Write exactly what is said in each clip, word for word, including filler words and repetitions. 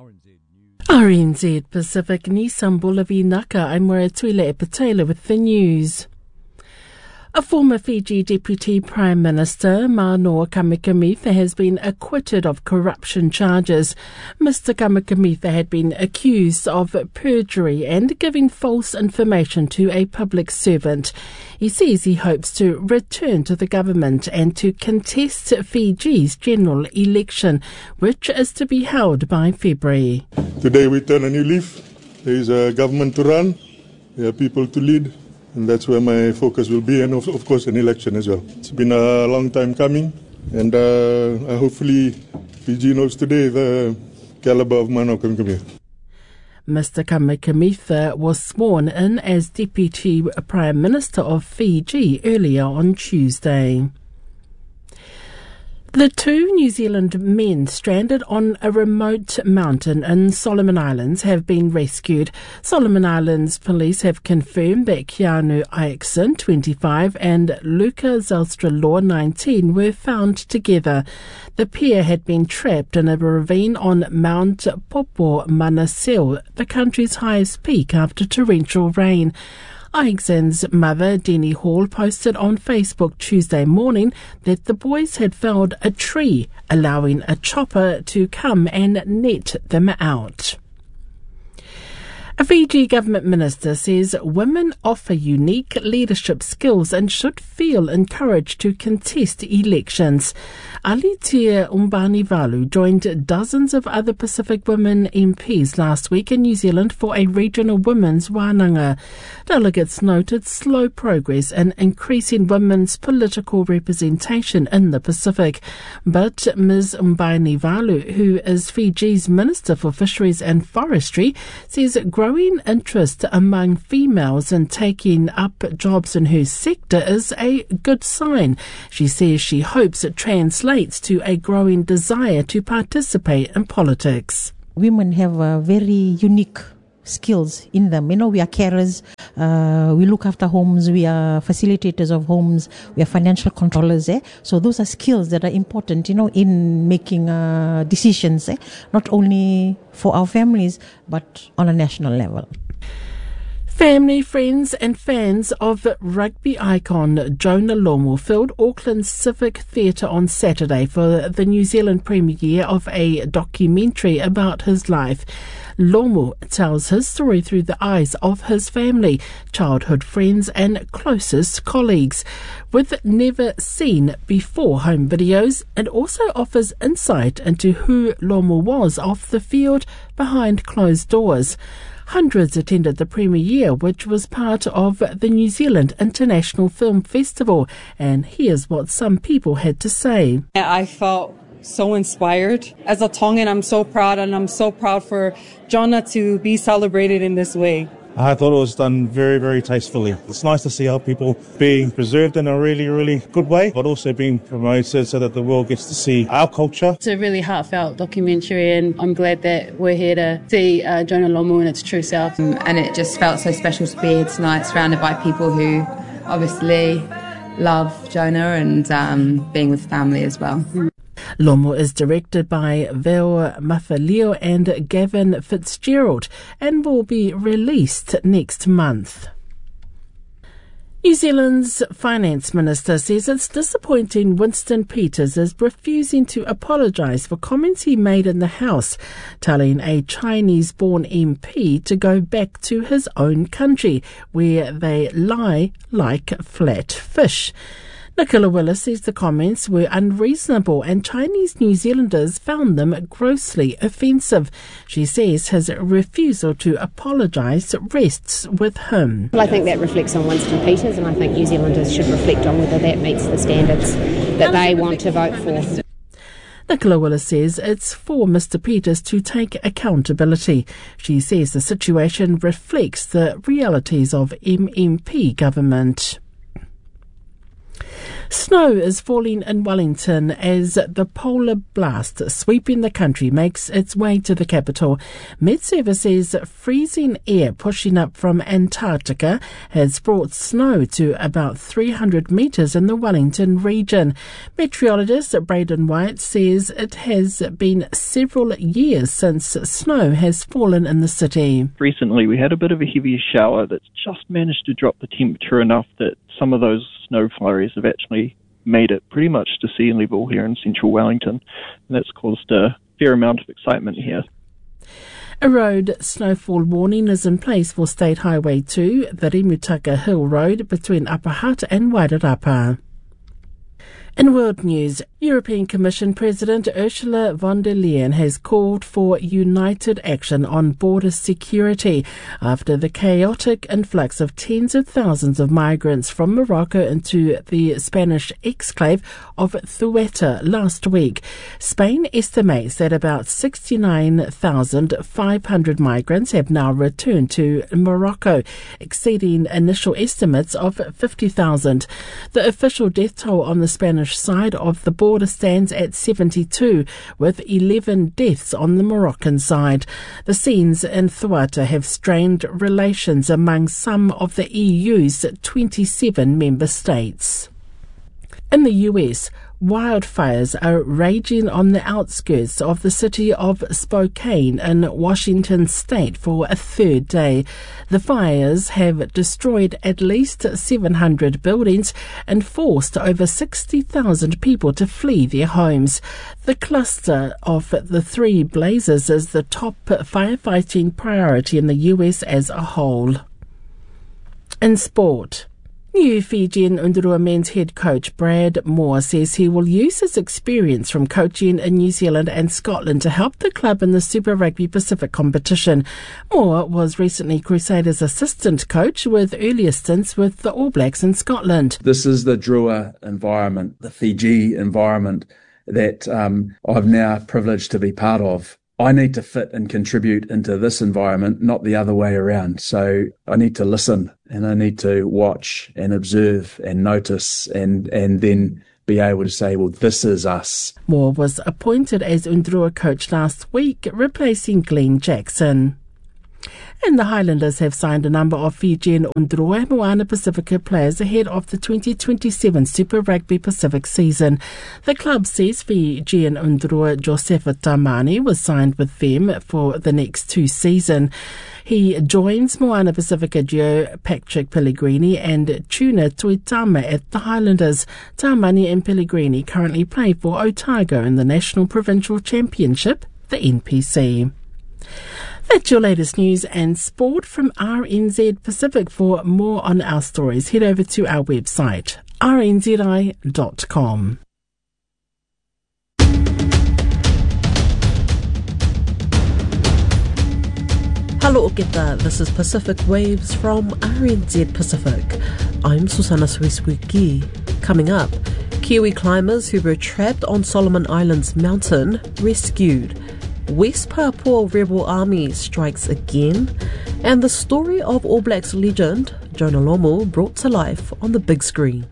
R N Z Pacific ni Sambula Vinaka, I'm Moratwile Epatela with the news. A former Fiji Deputy Prime Minister, Manoa Kamikamica, has been acquitted of corruption charges. Mister Kamikamica had been accused of perjury and giving false information to a public servant. He says he hopes to return to the government and to contest Fiji's general election, which is to be held by February. Today we turn a new leaf. There is a government to run, there are people to lead. And that's where my focus will be, and of, of course an election as well. It's been a long time coming, and uh, hopefully Fiji knows today the caliber of Manoa Kamikamica. Mister Kamikamica was sworn in as Deputy Prime Minister of Fiji earlier on Tuesday. The two New Zealand men stranded on a remote mountain in Solomon Islands have been rescued. Solomon Islands police have confirmed that Keanu Aixon, twenty-five, and Luca Zelstra-Law, nineteen, were found together. The pair had been trapped in a ravine on Mount Popo Manasil, the country's highest peak, after torrential rain. Aixon's mother, Denny Hall, posted on Facebook Tuesday morning that the boys had felled a tree, allowing a chopper to come and net them out. A Fiji government minister says women offer unique leadership skills and should feel encouraged to contest elections. Alitia Umbanivalu joined dozens of other Pacific women M Ps last week in New Zealand for a regional women's wānanga. Delegates noted slow progress in increasing women's political representation in the Pacific. But Miz Umbanivalu, who is Fiji's Minister for Fisheries and Forestry, says growing interest among females in taking up jobs in her sector is a good sign. She says she hopes it translates to a growing desire to participate in politics. Women have uh, very unique skills in them. You know, we are carers, uh, we look after homes, we are facilitators of homes, we are financial controllers. Eh? So those are skills that are important, you know, in making uh, decisions, eh? Not only for our families, but on a national level. Family, friends and fans of rugby icon Jonah Lomu filled Auckland's Civic Theatre on Saturday for the New Zealand premiere of a documentary about his life. Lomu tells his story through the eyes of his family, childhood friends and closest colleagues. With never seen before home videos, it also offers insight into who Lomu was off the field behind closed doors. Hundreds attended the premiere, which was part of the New Zealand International Film Festival, and here's what some people had to say. I felt so inspired. As a Tongan, I'm so proud, and I'm so proud for Jonah to be celebrated in this way. I thought it was done very, very tastefully. It's nice to see how people being preserved in a really, really good way, but also being promoted so that the world gets to see our culture. It's a really heartfelt documentary, and I'm glad that we're here to see uh, Jonah Lomu in its true self. And it just felt so special to be here tonight, surrounded by people who obviously love Jonah, and um, being with family as well. Lomu is directed by Veo Mafalio and Gavin Fitzgerald and will be released next month. New Zealand's Finance Minister says it's disappointing Winston Peters is refusing to apologise for comments he made in the House, telling a Chinese-born M P to go back to his own country, where they lie like flat fish. Nicola Willis says the comments were unreasonable and Chinese New Zealanders found them grossly offensive. She says his refusal to apologise rests with him. Well, I think that reflects on Winston Peters, and I think New Zealanders should reflect on whether that meets the standards that they want to vote for. Nicola Willis says it's for Mister Peters to take accountability. She says the situation reflects the realities of M M P government. Snow is falling in Wellington as the polar blast sweeping the country makes its way to the capital. Met Service says freezing air pushing up from Antarctica has brought snow to about three hundred metres in the Wellington region. Meteorologist Braden White says it has been several years since snow has fallen in the city. Recently we had a bit of a heavier shower that's just managed to drop the temperature enough that some of those snow flurries have actually made it pretty much to sea level here in central Wellington, and that's caused a fair amount of excitement here. A road snowfall warning is in place for State Highway two, the Rimutaka Hill Road between Upper Hutt and Wairarapa. In world news, European Commission President Ursula von der Leyen has called for united action on border security after the chaotic influx of tens of thousands of migrants from Morocco into the Spanish exclave of Ceuta last week. Spain estimates that about sixty-nine thousand five hundred migrants have now returned to Morocco, exceeding initial estimates of fifty thousand. The official death toll on the Spanish side of the border stands at seventy-two, with eleven deaths on the Moroccan side. The scenes in Ceuta have strained relations among some of the E U's twenty-seven member states. In the U S, wildfires are raging on the outskirts of the city of Spokane in Washington state for a third day. The fires have destroyed at least seven hundred buildings and forced over sixty thousand people to flee their homes. The cluster of the three blazes is the top firefighting priority in the U S as a whole. In sport, new Fijian Undurua men's head coach Brad Moore says he will use his experience from coaching in New Zealand and Scotland to help the club in the Super Rugby Pacific competition. Moore was recently Crusaders' assistant coach with earlier stints with the All Blacks in Scotland. This is the Drua environment, the Fiji environment that um, I've now privileged to be part of. I need to fit and contribute into this environment, not the other way around. So I need to listen and I need to watch and observe and notice and, and then be able to say, well, this is us. Moore was appointed as Undurua coach last week, replacing Glenn Jackson. And the Highlanders have signed a number of Fijian Undurua and Moana Pacifica players ahead of the twenty twenty-seven Super Rugby Pacific season. The club says Fijian Undurua Josefa Tamani was signed with them for the next two seasons. He joins Moana Pacifica duo Patrick Pellegrini and Tuna Tuitama at the Highlanders. Tamani and Pellegrini currently play for Otago in the National Provincial Championship, the N P C. That's your latest news and sport from R N Z Pacific. For more on our stories, head over to our website, r n z i dot com. Hello, Oketa. This is Pacific Waves from R N Z Pacific. I'm Susana Suisuiki. Coming up, Kiwi climbers who were trapped on Solomon Islands mountain rescued. West Papua Rebel Army strikes again, and the story of All Blacks legend Jonah Lomu brought to life on the big screen.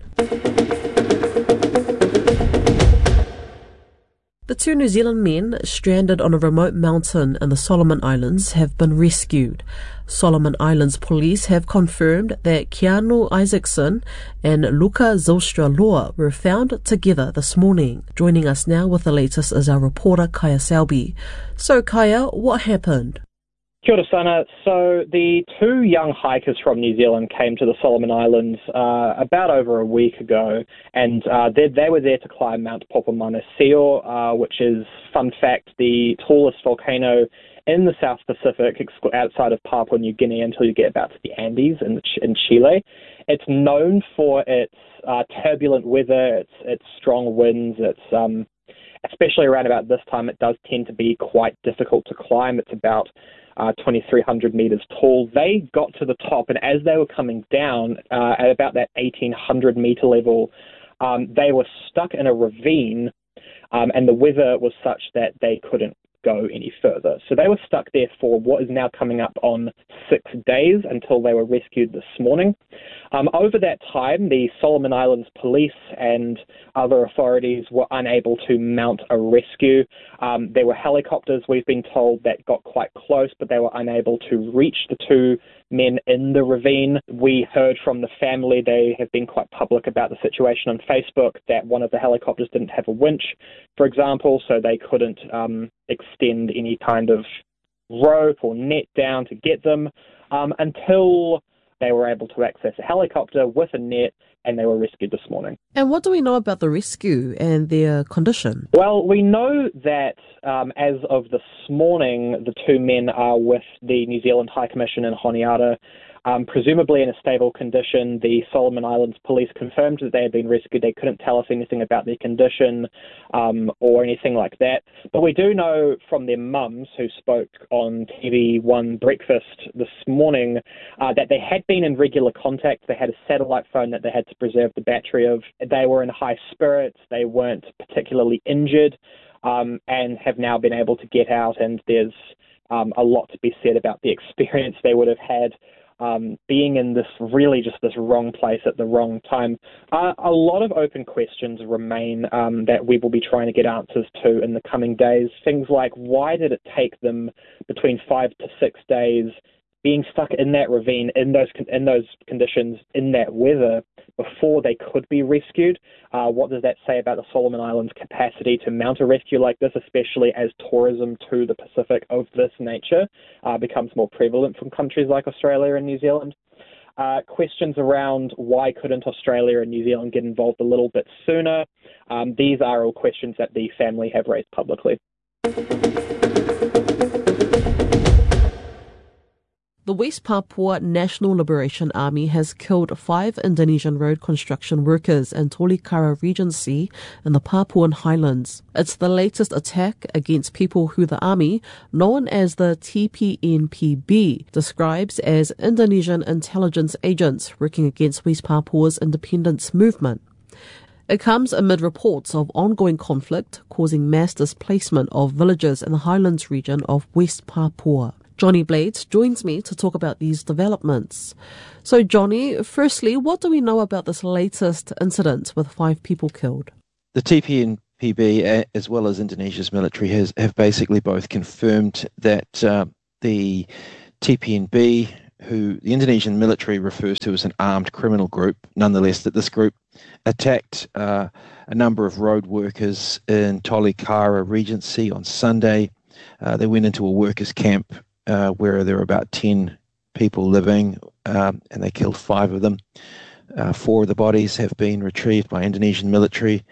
The two New Zealand men stranded on a remote mountain in the Solomon Islands have been rescued. Solomon Islands police have confirmed that Keanu Isaacson and Luka Zylstra-Loa were found together this morning. Joining us now with the latest is our reporter Kaya Selby. So Kaya, what happened? Kia ora, Sana. So the two young hikers from New Zealand came to the Solomon Islands uh, about over a week ago, and uh, they, they were there to climb Mount Popomanasio, uh, which is, fun fact, the tallest volcano in the South Pacific, outside of Papua New Guinea, until you get about to the Andes in, in Chile. It's known for its uh, turbulent weather, its, its strong winds, its um, especially around about this time, it does tend to be quite difficult to climb. It's about Uh, twenty-three hundred metres tall. They got to the top, and as they were coming down uh, at about that eighteen hundred metre level, um, they were stuck in a ravine, um, and the weather was such that they couldn't go any further. So they were stuck there for what is now coming up on six days until they were rescued this morning. Um, over that time, the Solomon Islands police and other authorities were unable to mount a rescue. Um, there were helicopters, we've been told, that got quite close, but they were unable to reach the two men in the ravine. We heard from the family, they have been quite public about the situation on Facebook, that one of the helicopters didn't have a winch, for example, so they couldn't um, extend any kind of rope or net down to get them um, until they were able to access a helicopter with a net, and they were rescued this morning. And what do we know about the rescue and their condition? Well, we know that um, as of this morning, the two men are with the New Zealand High Commission in Honiara, um, presumably in a stable condition. The Solomon Islands police confirmed that they had been rescued. They couldn't tell us anything about their condition um, or anything like that. But we do know from their mums, who spoke on T V one Breakfast this morning, uh, that they had been in regular contact. They had a satellite phone that they had to preserve the battery of. They were in high spirits. They weren't particularly injured um, and have now been able to get out. And there's um, a lot to be said about the experience they would have had Um, being in this really just this wrong place at the wrong time. Uh, a lot of open questions remain um, that we will be trying to get answers to in the coming days. Things like, why did it take them between five to six days being stuck in that ravine, in those in those conditions, in that weather, before they could be rescued? Uh, what does that say about the Solomon Islands' capacity to mount a rescue like this, especially as tourism to the Pacific of this nature uh, becomes more prevalent from countries like Australia and New Zealand? Uh, questions around why couldn't Australia and New Zealand get involved a little bit sooner? Um, these are all questions that the family have raised publicly. The West Papua National Liberation Army has killed five Indonesian road construction workers in Tolikara Regency in the Papuan Highlands. It's the latest attack against people who the army, known as the T P N P B, describes as Indonesian intelligence agents working against West Papua's independence movement. It comes amid reports of ongoing conflict causing mass displacement of villagers in the highlands region of West Papua. Johnny Blades joins me to talk about these developments. So, Johnny, firstly, what do we know about this latest incident with five people killed? The T P N P B, as well as Indonesia's military, has have basically both confirmed that uh, the T P N B, who the Indonesian military refers to as an armed criminal group, nonetheless, that this group attacked uh, a number of road workers in Tolikara Regency on Sunday. Uh, they went into a workers' camp Uh, where there were about ten people living, um, and they killed five of them. Uh, four of the bodies have been retrieved by Indonesian military.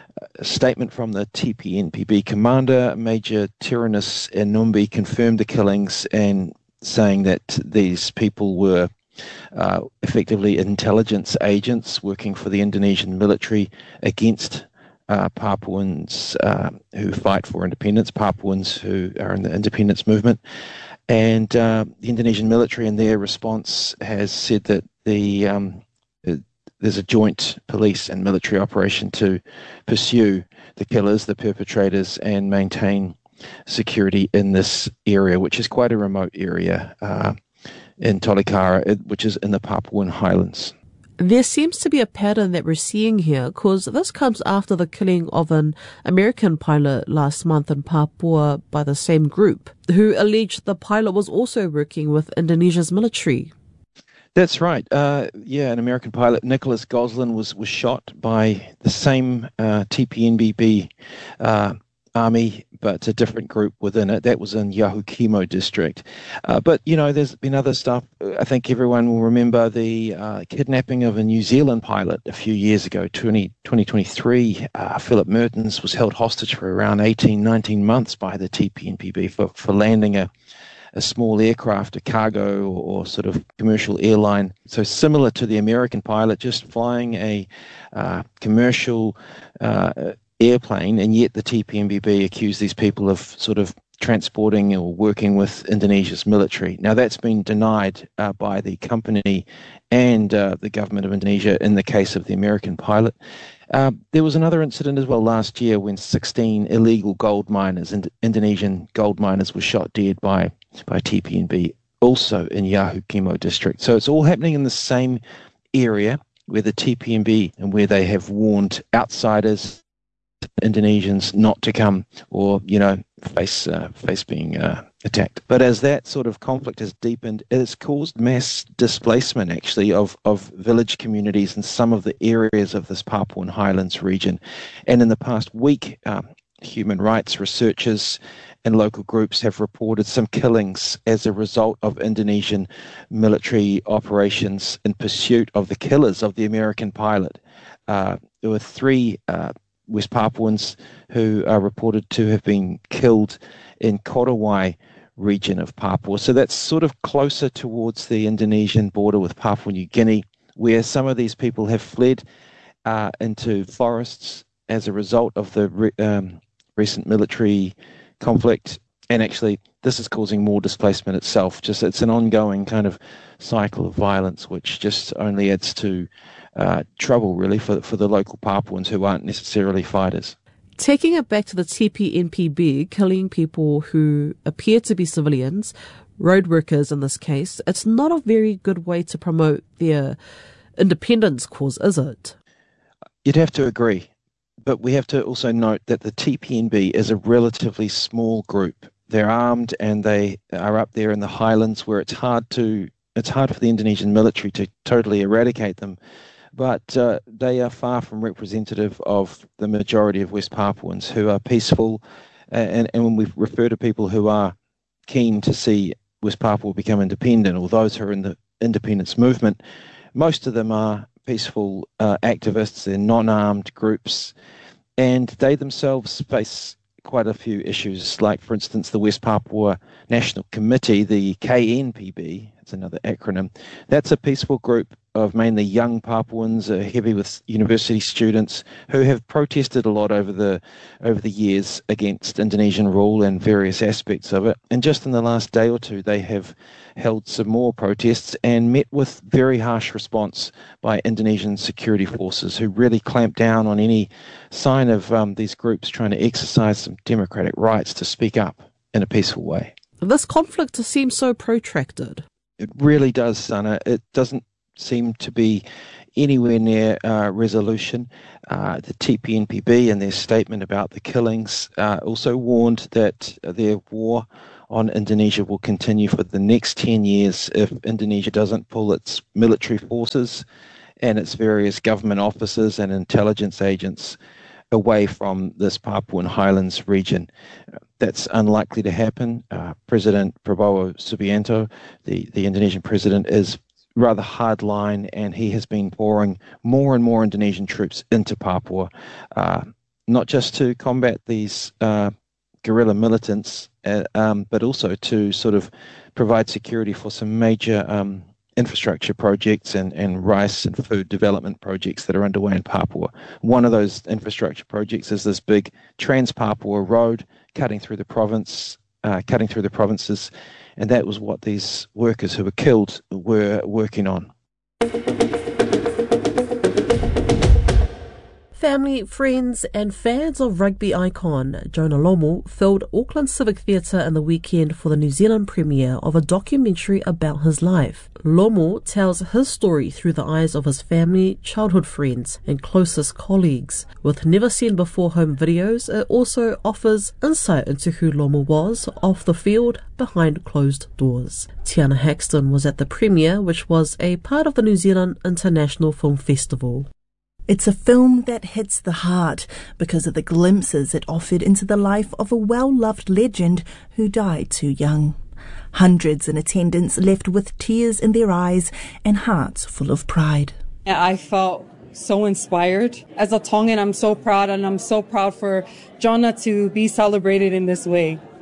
A statement from the T P N P B commander, Major Tyrannus Enumbi, confirmed the killings and saying that these people were uh, effectively intelligence agents working for the Indonesian military against Uh, Papuans uh, who fight for independence, Papuans who are in the independence movement. And uh, the Indonesian military, in their response, has said that the um, uh, there's a joint police and military operation to pursue the killers, the perpetrators, and maintain security in this area, which is quite a remote area uh, in Tolikara, which is in the Papuan Highlands. There seems to be a pattern that we're seeing here, because this comes after the killing of an American pilot last month in Papua by the same group, who alleged the pilot was also working with Indonesia's military. That's right. Uh, yeah, an American pilot, Nicholas Goslin, was, was shot by the same uh, T P N P B uh, army, but a different group within it. That was in Yahukimo district. Uh, but, you know, there's been other stuff. I think everyone will remember the uh, kidnapping of a New Zealand pilot a few years ago, twenty twenty-three. Uh, Philip Mertens was held hostage for around eighteen, nineteen months by the T P N P B for, for landing a, a small aircraft, a cargo or, or sort of commercial airline. So similar to the American pilot, just flying a uh, commercial uh airplane, and yet the T P N P B accused these people of sort of transporting or working with Indonesia's military. Now, that's been denied uh, by the company and uh, the government of Indonesia in the case of the American pilot. Uh, there was another incident as well last year when sixteen illegal gold miners, ind- Indonesian gold miners, were shot dead by, by T P N B, also in Yahukimo district. So it's all happening in the same area where the T P N B and where they have warned outsiders, Indonesians, not to come or, you know, face uh, face being uh, attacked. But as that sort of conflict has deepened, it has caused mass displacement, actually, of, of village communities in some of the areas of this Papuan Highlands region. And in the past week, um, human rights researchers and local groups have reported some killings as a result of Indonesian military operations in pursuit of the killers of the American pilot. Uh, there were three uh, West Papuans who are reported to have been killed in Korowai region of Papua. So that's sort of closer towards the Indonesian border with Papua New Guinea, where some of these people have fled uh, into forests as a result of the re- um, recent military conflict. And actually, this is causing more displacement itself. Just it's an ongoing kind of cycle of violence, which just only adds to uh, trouble, really, for for the local Papuans who aren't necessarily fighters. Taking it back to the T P N P B, killing people who appear to be civilians, road workers in this case, it's not a very good way to promote their independence cause, is it? You'd have to agree. But we have to also note that the T P N B is a relatively small group. They're armed and they are up there in the highlands where it's hard to it's hard for the Indonesian military to totally eradicate them. But uh, they are far from representative of the majority of West Papuans who are peaceful. And, and when we refer to people who are keen to see West Papua become independent, or those who are in the independence movement, most of them are peaceful uh, activists. They're non-armed groups, and they themselves face quite a few issues, like, for instance, the West Papua National Committee, the K N P B, it's another acronym. That's a peaceful group of mainly young Papuans, uh, heavy with university students, who have protested a lot over the over the years against Indonesian rule and various aspects of it. And just in the last day or two, they have held some more protests and met with very harsh response by Indonesian security forces, who really clamped down on any sign of um, these groups trying to exercise some democratic rights to speak up in a peaceful way. This conflict seems so protracted. It really does, Sana. It doesn't seem to be anywhere near uh, resolution. Uh, the T P N P B, in their statement about the killings, uh, also warned that their war on Indonesia will continue for the next ten years if Indonesia doesn't pull its military forces and its various government officers and intelligence agents away from this Papuan Highlands region. That's unlikely to happen. Uh, President Prabowo Subianto, the, the Indonesian president, is rather hardline, and he has been pouring more and more Indonesian troops into Papua, uh, not just to combat these uh, guerrilla militants, uh, um, but also to sort of provide security for some major um, infrastructure projects and, and rice and food development projects that are underway in Papua. One of those infrastructure projects is this big Trans-Papua road cutting through the province, uh, cutting through the provinces, and that was what these workers who were killed were working on. Family, friends and fans of rugby icon Jonah Lomu filled Auckland Civic Theatre in the weekend for the New Zealand premiere of a documentary about his life. Lomu tells his story through the eyes of his family, childhood friends and closest colleagues. With never-seen-before home videos, it also offers insight into who Lomu was off the field, behind closed doors. Tiana Haxton was at the premiere, which was a part of the New Zealand International Film Festival. It's a film that hits the heart because of the glimpses it offered into the life of a well-loved legend who died too young. Hundreds in attendance left with tears in their eyes and hearts full of pride. I felt so inspired. As a Tongan, I'm so proud, and I'm so proud for Jonah to be celebrated in this way.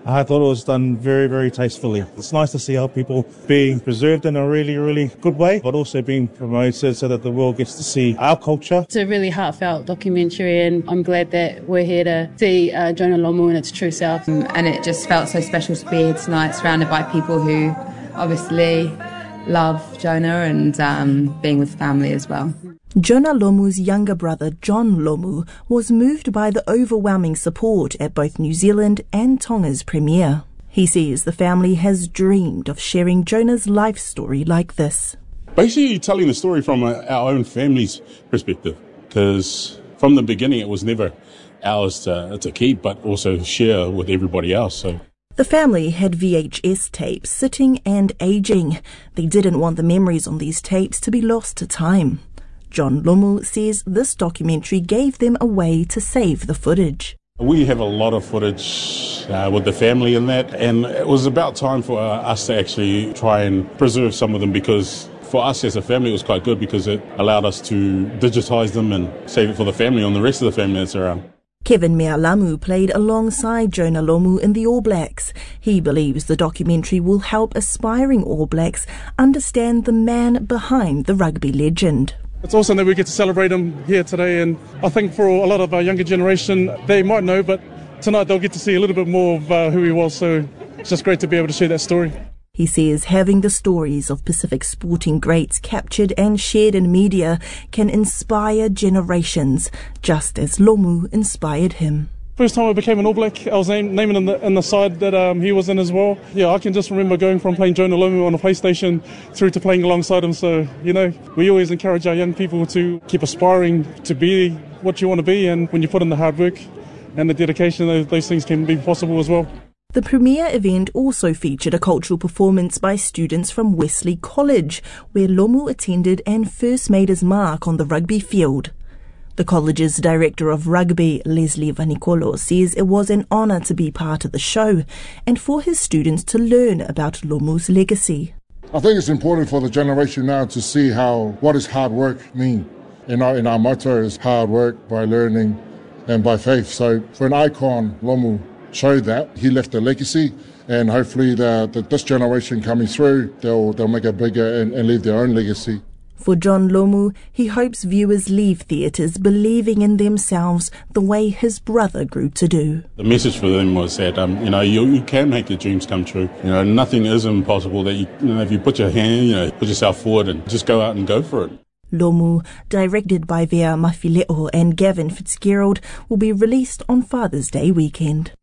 I thought it was done very, very tastefully. It's nice to see our people being preserved in a really, really good way, but also being promoted so that the world gets to see our culture. It's a really heartfelt documentary, and I'm glad that we're here to see uh, Jonah Lomu in its true self. Um, and it just felt so special to be here tonight, surrounded by people who obviously love Jonah and um, being with family as well. Jonah Lomu's younger brother, John Lomu, was moved by the overwhelming support at both New Zealand and Tonga's premiere. He says the family has dreamed of sharing Jonah's life story like this. Basically telling the story from our own family's perspective, because from the beginning it was never ours to, to keep, but also share with everybody else. So. The family had V H S tapes sitting and aging. They didn't want the memories on these tapes to be lost to time. John Lomu says this documentary gave them a way to save the footage. We have a lot of footage uh, with the family in that, and it was about time for uh, us to actually try and preserve some of them, because for us as a family it was quite good because it allowed us to digitise them and save it for the family and the rest of the family that's around. Kevin Mealamu played alongside Jonah Lomu in the All Blacks. He believes the documentary will help aspiring All Blacks understand the man behind the rugby legend. It's awesome that we get to celebrate him here today, and I think for a lot of our younger generation, they might know, but tonight they'll get to see a little bit more of uh, who he was, so it's just great to be able to share that story. He says having the stories of Pacific sporting greats captured and shared in media can inspire generations, just as Lomu inspired him. First time I became an All Black, I was name, naming in the, in the side that um, he was in as well. Yeah, I can just remember going from playing Jonah Lomu on a PlayStation through to playing alongside him. So, you know, we always encourage our young people to keep aspiring to be what you want to be, and when you put in the hard work and the dedication, those, those things can be possible as well. The premiere event also featured a cultural performance by students from Wesley College, where Lomu attended and first made his mark on the rugby field. The college's director of rugby, Leslie Vanicolo, says it was an honour to be part of the show and for his students to learn about Lomu's legacy. I think it's important for the generation now to see how what does hard work mean. And our, and our motto is hard work by learning and by faith. So for an icon, Lomu showed that. He left a legacy, and hopefully the, the, this generation coming through, they'll, they'll make it bigger and, and leave their own legacy. For John Lomu, he hopes viewers leave theatres believing in themselves the way his brother grew to do. The message for them was that um, you know you, you can make your dreams come true. You know nothing is impossible. That you, you know if you put your hand, you know put yourself forward and just go out and go for it. Lomu, directed by Vea Mafileo and Gavin Fitzgerald, will be released on Father's Day weekend.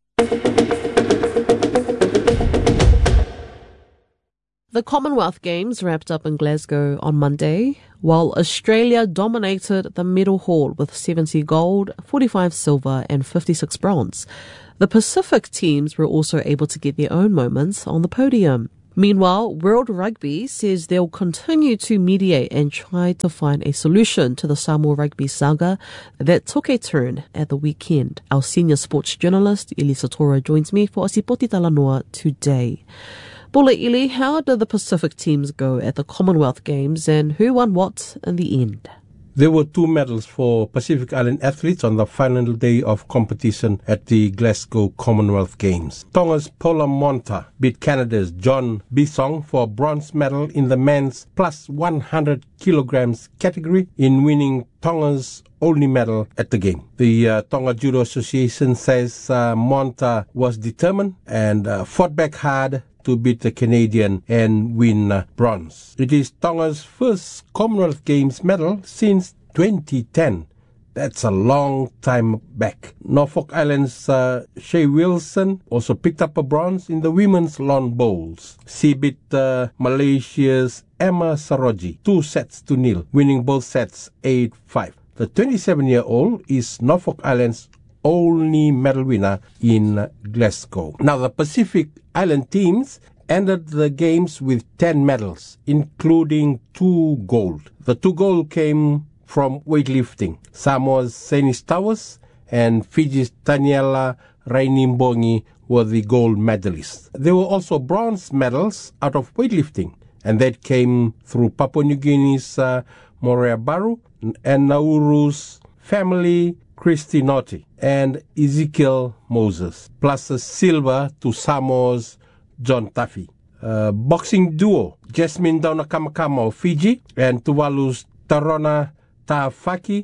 The Commonwealth Games wrapped up in Glasgow on Monday, while Australia dominated the medal haul with seventy gold, forty-five silver and fifty-six bronze. The Pacific teams were also able to get their own moments on the podium. Meanwhile, World Rugby says they'll continue to mediate and try to find a solution to the Samoa rugby saga that took a turn at the weekend. Our senior sports journalist, Elisa Tora, joins me for Asipoti Talanoa today. Bula Ili, how did the Pacific teams go at the Commonwealth Games and who won what in the end? There were two medals for Pacific Island athletes on the final day of competition at the Glasgow Commonwealth Games. Tonga's Paula Monta beat Canada's John Bisong for a bronze medal in the men's plus one hundred kilograms category in winning Tonga's only medal at the game. The uh, Tonga Judo Association says uh, Monta was determined and uh, fought back hard to beat the Canadian and win uh, bronze. It is Tonga's first Commonwealth Games medal since twenty ten. That's a long time back. Norfolk Island's uh, Shay Wilson also picked up a bronze in the women's lawn bowls. She beat uh, Malaysia's Emma Saroji two sets to nil, winning both sets eight five. The twenty-seven-year-old is Norfolk Island's only medal winner in Glasgow. Now, the Pacific Island teams ended the games with ten medals, including two gold. The two gold came from weightlifting. Samoa's Senis Towers and Fiji's Daniela Rainimbongi were the gold medalists. There were also bronze medals out of weightlifting, and that came through Papua New Guinea's uh, Morea Baru and Nauru's family Christy Naughty and Ezekiel Moses, plus a silver to Samoa's John Taffy. Uh, boxing duo Jasmine Daunakamakama of Fiji and Tuvalu's Tarona Taafaki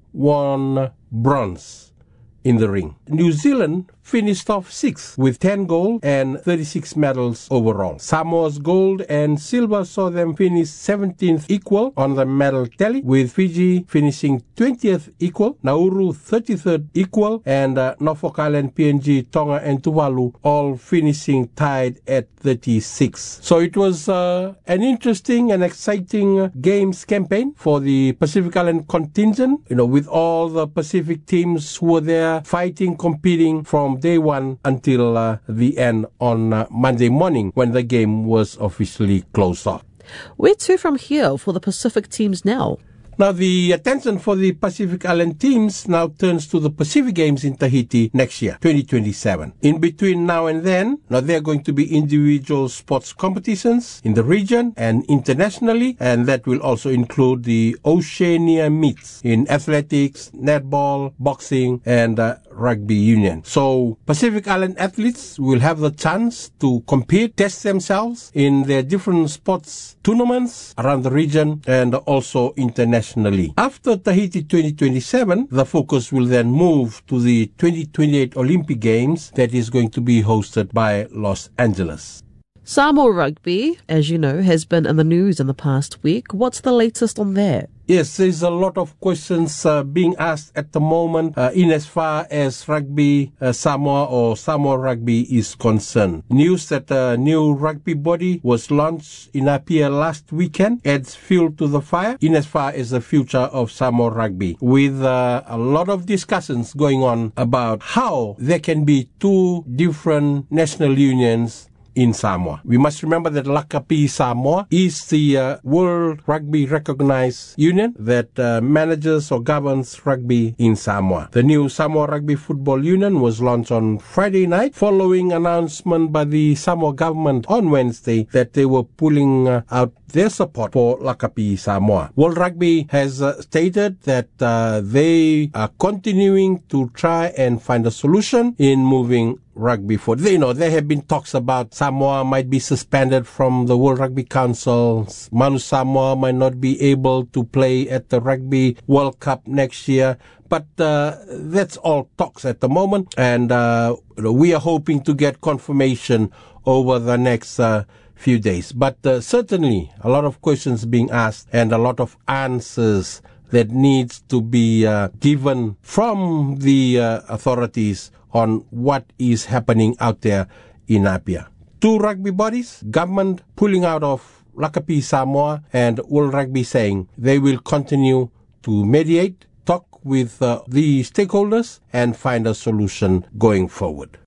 won bronze in the ring. New Zealand finished off sixth with ten gold and thirty-six medals overall. Samoa's gold and silver saw them finish seventeenth equal on the medal tally, with Fiji finishing twentieth equal, Nauru thirty-third equal, and uh, Norfolk Island, P N G, Tonga and Tuvalu all finishing tied at thirty-six. So it was uh, an interesting and exciting games campaign for the Pacific Island contingent, you know, with all the Pacific teams who were there fighting, competing from day one until uh, the end on uh, Monday morning when the game was officially closed off. Where to from here for the Pacific teams now? Now, the attention for the Pacific Island teams now turns to the Pacific Games in Tahiti next year, twenty twenty-seven. In between now and then, now there are going to be individual sports competitions in the region and internationally, and that will also include the Oceania meets in athletics, netball, boxing, and uh, rugby union. So Pacific Island athletes will have the chance to compete, test themselves in their different sports tournaments around the region and also internationally. After Tahiti twenty twenty-seven, the focus will then move to the twenty twenty-eight Olympic Games that is going to be hosted by Los Angeles. Samoa Rugby, as you know, has been in the news in the past week. What's the latest on that? Yes, there's a lot of questions uh, being asked at the moment uh, in as far as Rugby uh, Samoa or Samoa Rugby is concerned. News that a new rugby body was launched in Apia last weekend adds fuel to the fire in as far as the future of Samoa Rugby, with uh, a lot of discussions going on about how there can be two different national unions in Samoa. We must remember that Lakapi Samoa is the uh, World Rugby Recognized Union that uh, manages or governs rugby in Samoa. The new Samoa Rugby Football Union was launched on Friday night following announcement by the Samoa government on Wednesday that they were pulling uh, out their support for Lakapi Samoa. World Rugby has uh, stated that uh, they are continuing to try and find a solution in moving rugby forward. You know, there have been talks about Samoa might be suspended from the World Rugby Council. Manu Samoa might not be able to play at the Rugby World Cup next year. But uh, that's all talks at the moment. And uh, we are hoping to get confirmation over the next uh, few days. But uh, certainly a lot of questions being asked and a lot of answers that needs to be uh, given from the uh, authorities on what is happening out there in Apia. Two rugby bodies, government pulling out of Lakapi Samoa and World Rugby saying they will continue to mediate, talk with uh, the stakeholders and find a solution going forward.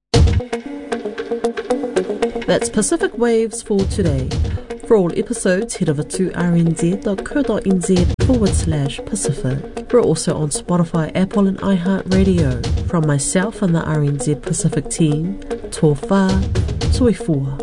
That's Pacific Waves for today. For all episodes, head over to rnz.co.nz forward slash Pacific. We're also on Spotify, Apple and iHeartRadio. From myself and the R N Z Pacific team, tō whā, toi fua.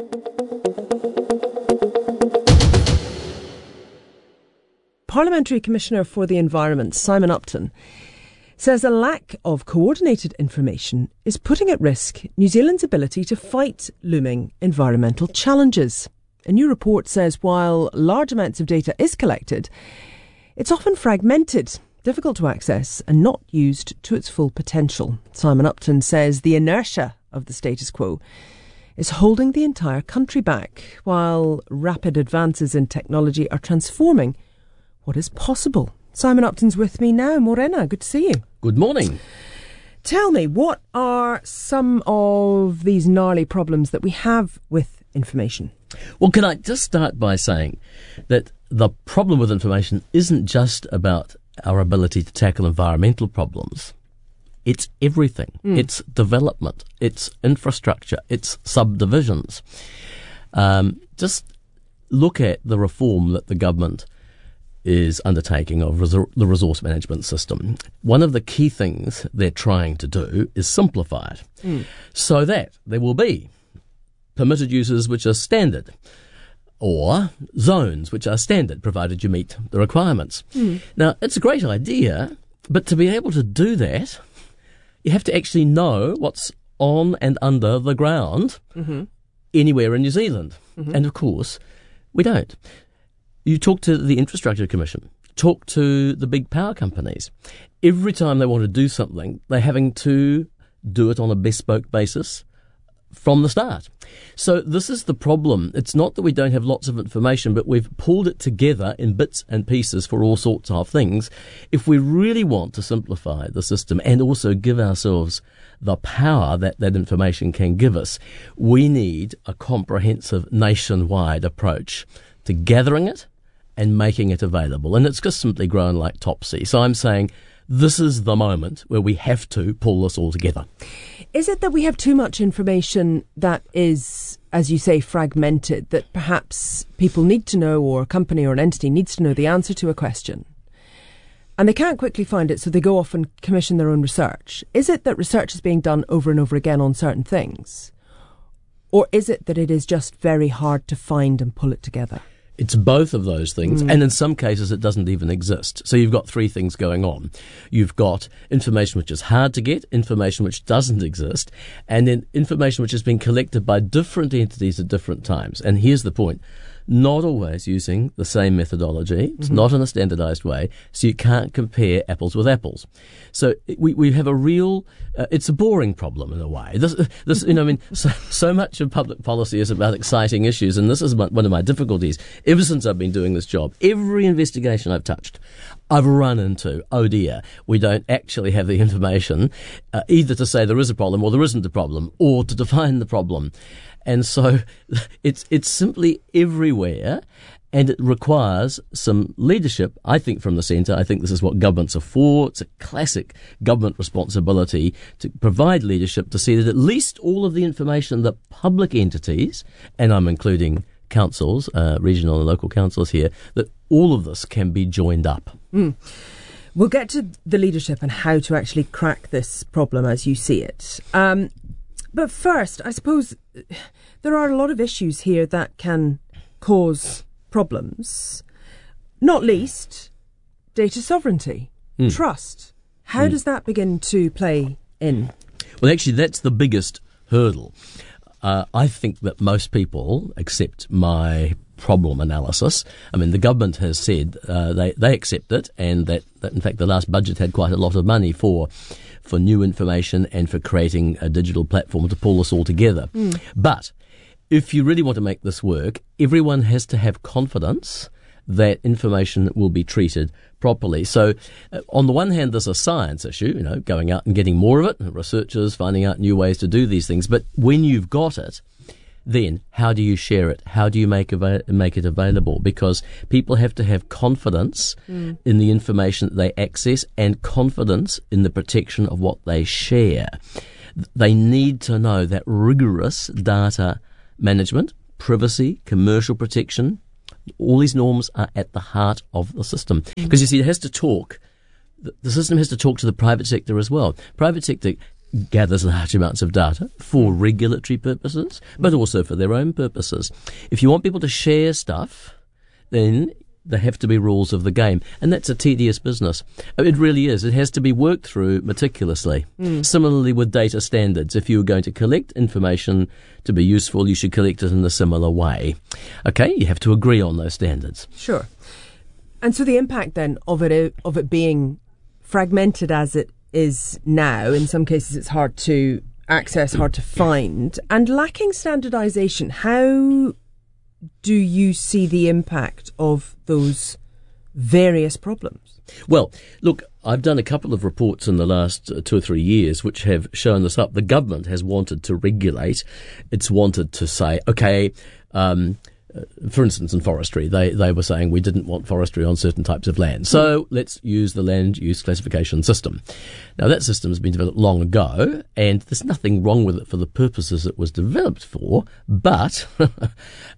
Parliamentary Commissioner for the Environment, Simon Upton, says a lack of coordinated information is putting at risk New Zealand's ability to fight looming environmental challenges. A new report says while large amounts of data is collected, it's often fragmented, difficult to access and not used to its full potential. Simon Upton says the inertia of the status quo is holding the entire country back, while rapid advances in technology are transforming what is possible. Simon Upton's with me now. Morena, good to see you. Good morning. Tell me, what are some of these gnarly problems that we have with information? Well, can I just start by saying that the problem with information isn't just about our ability to tackle environmental problems. It's everything. Mm. It's development. It's infrastructure. It's subdivisions. Um, just look at the reform that the government is undertaking of resor- the resource management system. One of the key things they're trying to do is simplify it mm. so that there will be permitted uses which are standard, or zones which are standard, provided you meet the requirements. Mm. Now, it's a great idea but to be able to do that, you have to actually know what's on and under the ground Mm-hmm. anywhere in New Zealand. Mhm. And of course, we don't. You talk to the Infrastructure Commission, talk to the big power companies. Every time they want to do something, they're having to do it on a bespoke basis from the start. So this is the problem. It's not that we don't have lots of information, but we've pulled it together in bits and pieces for all sorts of things. If we really want to simplify the system and also give ourselves the power that that information can give us, we need a comprehensive nationwide approach to gathering it and making it available. And it's just simply grown like Topsy. So I'm saying this is the moment where we have to pull this all together. Is it that we have too much information that is, as you say, fragmented, that perhaps people need to know, or a company or an entity needs to know the answer to a question, and they can't quickly find it, so they go off and commission their own research? Is it that research is being done over and over again on certain things? Or is it that it is just very hard to find and pull it together? It's both of those things, Mm. and in some cases it doesn't even exist. So you've got three things going on. You've got information which is hard to get, information which doesn't exist, and then information which has been collected by different entities at different times. And here's the point. Not always using the same methodology. It's Mm-hmm. not in a standardized way, so you can't compare apples with apples. So we we have a real, uh, it's a boring problem in a way. This, this you know, I mean, so, so much of public policy is about exciting issues, and this is my, one of my difficulties. Ever since I've been doing this job, every investigation I've touched, I've run into, oh dear, we don't actually have the information, uh, either to say there is a problem or there isn't a problem, or to define the problem. And so it's it's simply everywhere, and it requires some leadership, I think, from the centre. I think this is what governments are for. It's a classic government responsibility to provide leadership to see that at least all of the information that public entities, and I'm including councils, uh, regional and local councils here, that all of this can be joined up. Mm. We'll get to the leadership and how to actually crack this problem as you see it. Um, but first, I suppose there are a lot of issues here that can cause problems, not least data sovereignty, Mm. trust. How Mm. does that begin to play in? Well, actually, that's the biggest hurdle. Uh, I think that most people accept my problem analysis. I mean, the government has said uh, they, they accept it, and that, that, in fact, the last budget had quite a lot of money for for new information and for creating a digital platform to pull this all together. Mm. But if you really want to make this work, everyone has to have confidence that information will be treated properly. So uh, on the one hand, there's a science issue, you know, going out and getting more of it, and researchers finding out new ways to do these things. But when you've got it, then how do you share it? How do you make ava- make it available? Because people have to have confidence Mm. in the information that they access and confidence in the protection of what they share. They need to know that rigorous data management, privacy, commercial protection, all these norms are at the heart of the system. Because you see, it has to talk, the, the system has to talk to the private sector as well. Private sector gathers large amounts of data for regulatory purposes, but also for their own purposes. If you want people to share stuff, then there have to be rules of the game, and that's a tedious business. It really is. It has to be worked through meticulously. Mm. Similarly with data standards, if you were going to collect information to be useful, you should collect it in a similar way. Okay, you have to agree on those standards. Sure. And so the impact then of it of it being fragmented as it is now, in some cases it's hard to access, hard to find, and lacking standardisation, how do you see the impact of those various problems? Well, look, I've done a couple of reports in the last uh, two or three years which have shown this up. The government has wanted to regulate. It's wanted to say, okay, um, uh, for instance, in forestry, they, they were saying we didn't want forestry on certain types of land. So let's use the land use classification system. Now, that system has been developed long ago, and there's nothing wrong with it for the purposes it was developed for, but uh,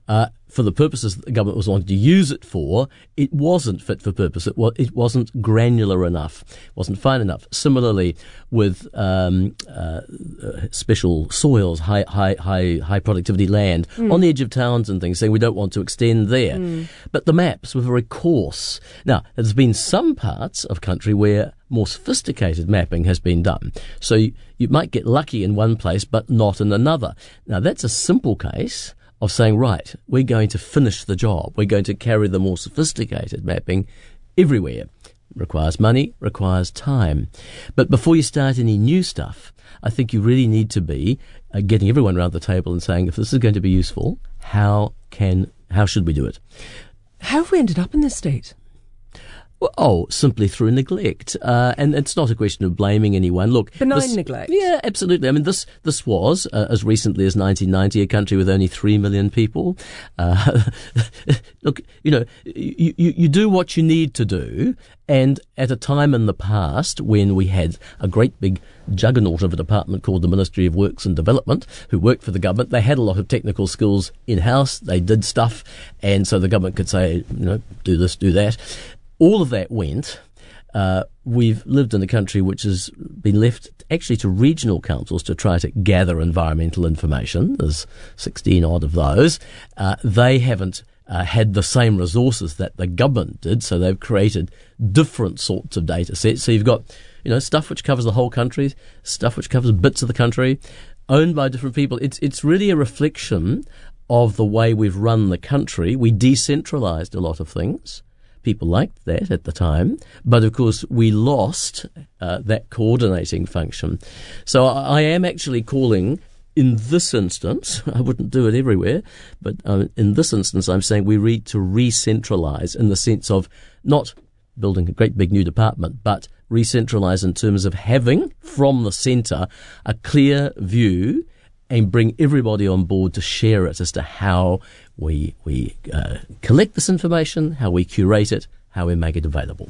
for the purposes that the government was wanting to use it for, it wasn't fit for purpose. It, was, it wasn't granular enough. It wasn't fine enough. Similarly, with um, uh, special soils, high, high, high, high productivity land mm. on the edge of towns and things, saying we don't want to extend there. Mm. But the maps were very coarse. Now, there's been some parts of country where more sophisticated mapping has been done. So you, you might get lucky in one place, but not in another. Now, that's a simple case of saying, right, we're going to finish the job. We're going to carry the more sophisticated mapping everywhere. Requires money, requires time. But before you start any new stuff, I think you really need to be uh, getting everyone around the table and saying, if this is going to be useful, how can, how should we do it? How have we ended up in this state? Well, oh, simply through neglect. Uh, and it's not a question of blaming anyone. Look, benign this, neglect. Yeah, absolutely. I mean, this this was, uh, as recently as nineteen ninety, a country with only three million people. Uh, look, you know, you, you, you do what you need to do. And at a time in the past when we had a great big juggernaut of a department called the Ministry of Works and Development, who worked for the government, they had a lot of technical skills in-house. They did stuff. And so the government could say, you know, do this, do that. All of that went. Uh, we've lived in a country which has been left actually to regional councils to try to gather environmental information. There's sixteen odd of those. Uh, they haven't uh, had the same resources that the government did, so they've created different sorts of data sets. So you've got, you know, stuff which covers the whole country, stuff which covers bits of the country, owned by different people. It's it's really a reflection of the way we've run the country. We decentralised a lot of things. People liked that at the time, but of course we lost uh, that coordinating function. So I, I am actually calling, in this instance, I wouldn't do it everywhere, but uh, in this instance I'm saying we need to re-centralise in the sense of not building a great big new department, but re-centralise in terms of having from the centre a clear view and bring everybody on board to share it as to how we we uh, collect this information, how we curate it, how we make it available.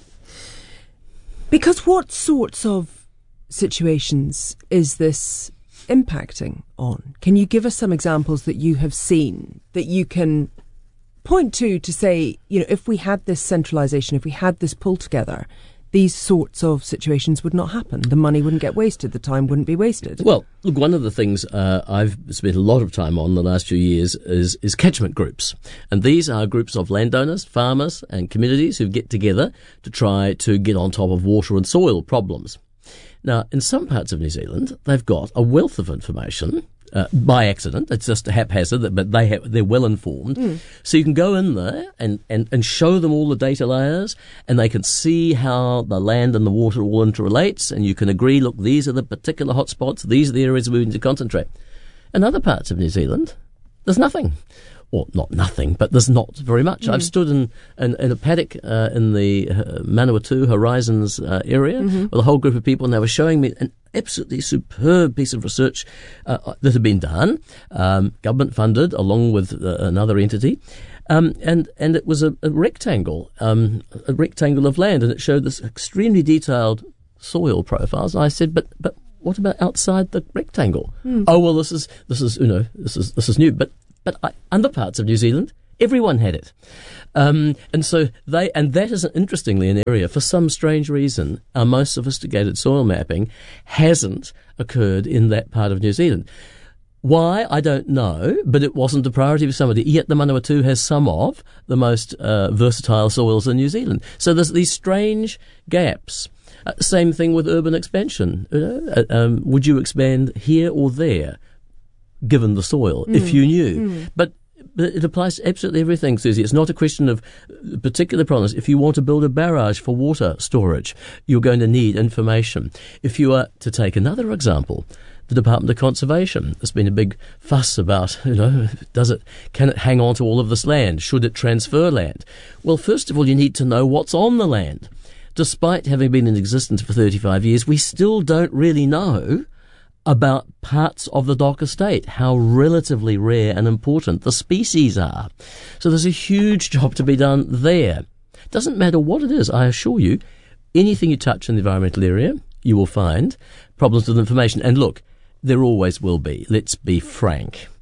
Because what sorts of situations is this impacting on? Can you give us some examples that you have seen that you can point to to say, you know, if we had this centralisation, if we had this pull together, these sorts of situations would not happen. The money wouldn't get wasted. The time wouldn't be wasted. Well, look, one of the things uh, I've spent a lot of time on the last few years is, is catchment groups. And these are groups of landowners, farmers and communities who get together to try to get on top of water and soil problems. Now, in some parts of New Zealand, they've got a wealth of information. Uh, by accident, it's just a haphazard, but they have, they're well informed. Mm. So you can go in there and, and, and show them all the data layers, and they can see how the land and the water all interrelates, and you can agree, look, these are the particular hotspots, these are the areas we need to concentrate. In other parts of New Zealand, there's nothing. Or not nothing, but there's not very much. Mm. I've stood in, in, in a paddock uh, in the uh, Manawatu Horizons uh, area mm-hmm. with a whole group of people, and they were showing me an absolutely superb piece of research uh, that had been done, um, government funded, along with uh, another entity, um, and and it was a, a rectangle, um, a rectangle of land, and it showed this extremely detailed soil profiles. And I said, but but what about outside the rectangle? Mm. Oh well, this is this is you know this is this is new, but. But I, other parts of New Zealand, everyone had it. Um, and so they, and that is interestingly an area, for some strange reason, our most sophisticated soil mapping hasn't occurred in that part of New Zealand. Why, I don't know, but it wasn't a priority for somebody. Yet the Manawatu has some of the most uh, versatile soils in New Zealand. So there's these strange gaps. Uh, same thing with urban expansion. You know, uh, um, would you expand here or there? Given the soil, mm. if you knew. Mm. But, but it applies to absolutely everything, Susie. It's not a question of particular problems. If you want to build a barrage for water storage, you're going to need information. If you are to take another example, the Department of Conservation, there's been a big fuss about, you know, does it, can it hang on to all of this land? Should it transfer land? Well, first of all, you need to know what's on the land. Despite having been in existence for thirty-five years, we still don't really know about parts of the dock estate, how relatively rare and important the species are. So there's a huge job to be done there. Doesn't matter what it is, I assure you, anything you touch in the environmental area, you will find problems with information. And look, there always will be, let's be frank.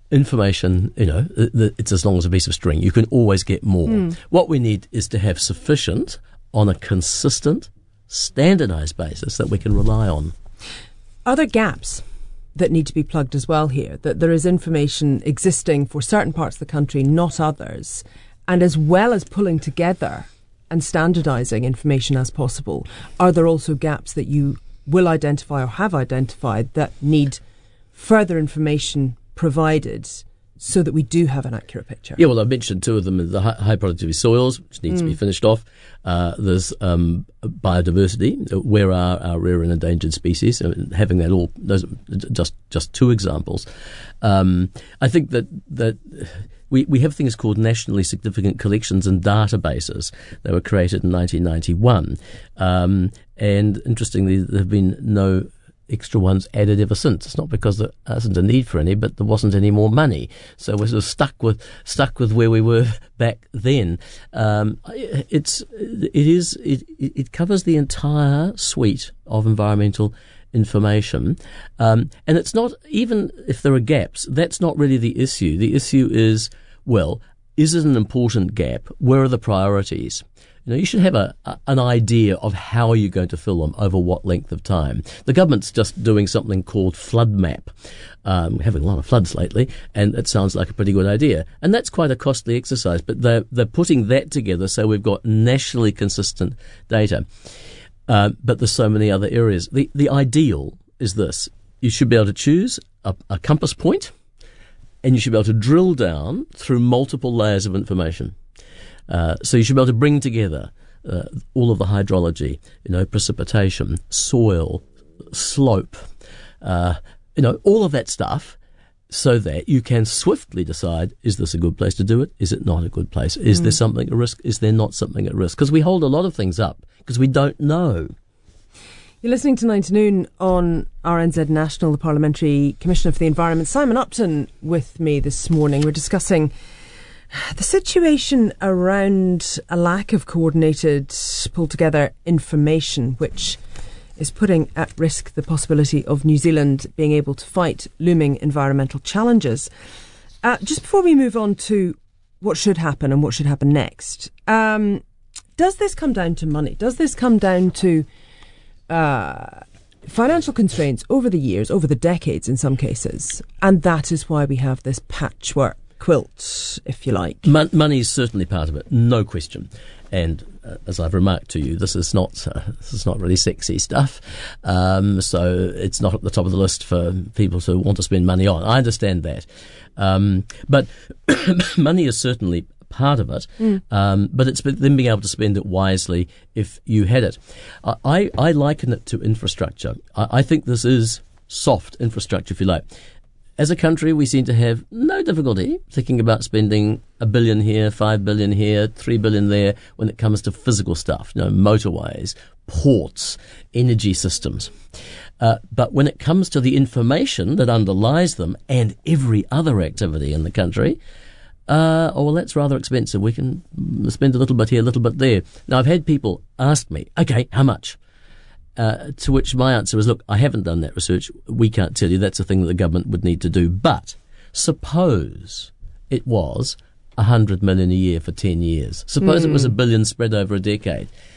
information, you know, it's as long as a piece of string. You can always get more. Mm. What we need is to have sufficient on a consistent, standardized basis that we can rely on. Are there gaps that need to be plugged as well here? That there is information existing for certain parts of the country, not others, and as well as pulling together and standardizing information as possible, are there also gaps that you will identify or have identified that need further information provided so that we do have an accurate picture? Yeah, well, I mentioned two of them, the high, high productivity soils, which needs mm. to be finished off. Uh, there's um, biodiversity. Where are our rare and endangered species? I mean, having that all, those are just just two examples. Um, I think that that we we have things called nationally significant collections and databases. They were created in nineteen ninety-one, um, and interestingly, there have been no extra ones added ever since. It's not because there isn't a need for any, but there wasn't any more money. So we're sort of stuck with stuck with where we were back then. Um, it's it is it it covers the entire suite of environmental information, um, and it's not, even if there are gaps, that's not really the issue. The issue is, well, is it an important gap? Where are the priorities? You know, you should have a, a an idea of how you're going to fill them over what length of time. The government's just doing something called Flood Map. Um, having a lot of floods lately, and it sounds like a pretty good idea. And that's quite a costly exercise, but they're, they're putting that together so we've got nationally consistent data. Uh, but there's so many other areas. The, the ideal is this. You should be able to choose a, a compass point, and you should be able to drill down through multiple layers of information. Uh, so you should be able to bring together uh, all of the hydrology, you know, precipitation, soil, slope, uh, you know, all of that stuff, so that you can swiftly decide, is this a good place to do it? Is it not a good place? Is mm. there something at risk? Is there not something at risk? Because we hold a lot of things up because we don't know. You're listening to nine to Noon on R N Z National. The Parliamentary Commissioner for the Environment, Simon Upton, with me this morning. We're discussing the situation around a lack of coordinated, pulled together information, which is putting at risk the possibility of New Zealand being able to fight looming environmental challenges. Uh, just before we move on to what should happen and what should happen next, um, does this come down to money? Does this come down to uh, financial constraints over the years, over the decades in some cases? And that is why we have this patchwork quilt, if you like. Mon- money is certainly part of it, no question. And uh, as I've remarked to you, this is not uh, this is not really sexy stuff. Um, so it's not at the top of the list for people to want to spend money on. I understand that, um, but money is certainly part of it. Mm. Um, but it's then being able to spend it wisely if you had it. I I, I liken it to infrastructure. I, I think this is soft infrastructure, if you like. As a country, we seem to have no difficulty thinking about spending a billion here, five billion here, three billion there when it comes to physical stuff, you know, motorways, ports, energy systems. Uh, but when it comes to the information that underlies them and every other activity in the country, uh, oh, well, that's rather expensive. We can spend a little bit here, a little bit there. Now, I've had people ask me, okay, how much? Uh, to which my answer was, look, I haven't done that research. We can't tell you. That's a thing that the government would need to do. But suppose it was a hundred million a year for ten years. Suppose mm. it was a billion spread over a decade.